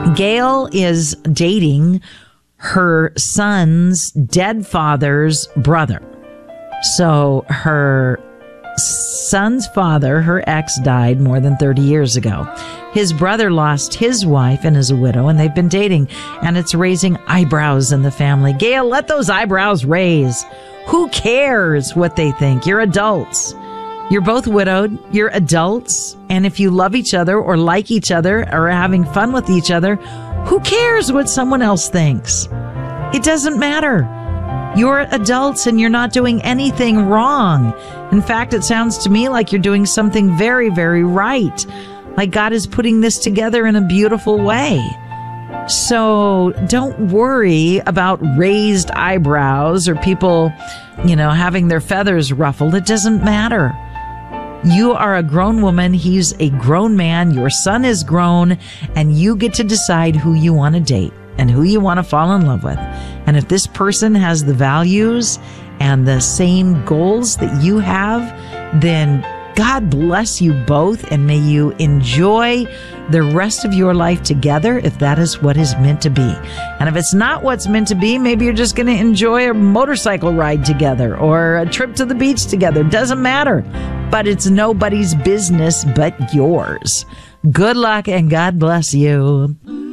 Gail is dating her son's dead father's brother. So her son's father, her ex, died more than 30 years ago. His brother lost his wife and is a widow, and they've been dating, and it's raising eyebrows in the family. Gail, let those eyebrows raise. Who cares what they think? You're adults. You're both widowed. You're adults. And if you love each other or like each other or are having fun with each other, who cares what someone else thinks? It doesn't matter. You're adults and you're not doing anything wrong. In fact, it sounds to me like you're doing something very, very right. Like God is putting this together in a beautiful way. So don't worry about raised eyebrows or people, having their feathers ruffled. It doesn't matter. You are a grown woman. He's a grown man. Your son is grown, and you get to decide who you want to date and who you want to fall in love with. And if this person has the values and the same goals that you have, then God bless you both, and may you enjoy the rest of your life together if that is what is meant to be. And if it's not what's meant to be, maybe you're just going to enjoy a motorcycle ride together or a trip to the beach together. Doesn't matter. But it's nobody's business but yours. Good luck and God bless you.